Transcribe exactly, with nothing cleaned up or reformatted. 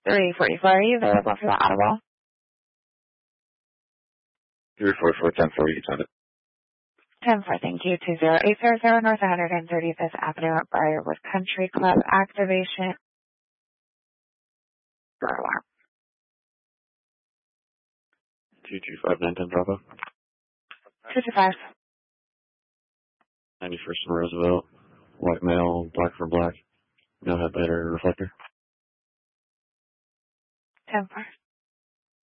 three forty-four, are you available for the audible? three forty-four, ten four, you got it. ten four, thank you. two zero eight zero zero North one hundred thirty-fifth Avenue at Briarwood Country Club. Activation. Door alarm. two two five nine ten Bravo. two two five. ninety-first and Roosevelt. White male, black for black. No headlight or reflector. ten four.